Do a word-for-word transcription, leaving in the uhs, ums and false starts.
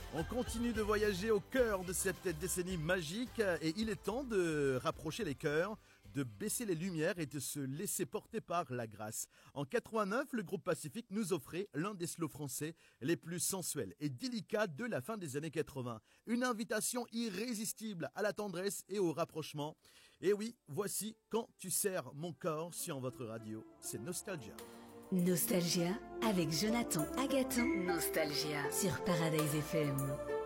On continue de voyager au cœur de cette décennie magique et il est temps de rapprocher les cœurs, de baisser les lumières et de se laisser porter par la grâce. En quatre-vingt-neuf, le groupe Pacifique nous offrait l'un des slows français les plus sensuels et délicats de la fin des années quatre-vingts. Une invitation irrésistible à la tendresse et au rapprochement. Et oui, voici Quand tu serres mon corps sur votre radio. C'est Nostalgia. Nostalgia avec Jonathan Agaton. Nostalgia sur Paradise F M.